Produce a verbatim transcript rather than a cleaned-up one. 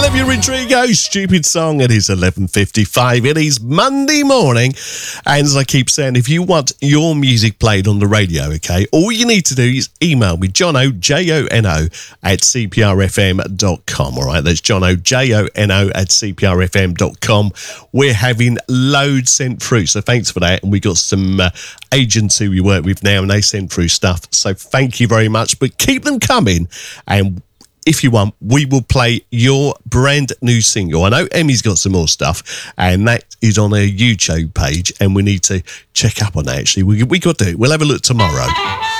Olivia Rodrigo, Stupid Song. It is eleven fifty-five. It is Monday morning. And as I keep saying, if you want your music played on the radio, okay, all you need to do is email me, Jono, J O N O, at C P R F M dot com. All right, that's Jono, J O N O, at C P R F M dot com. We're having loads sent through, so thanks for that. And we got some uh, agents who we work with now, and they send through stuff. So thank you very much. But keep them coming, and if you want, we will play your brand new single. I know Emmy's got some more stuff, and that is on her YouTube page, and we need to check up on that, actually. We, we got to do it. We'll have a look tomorrow.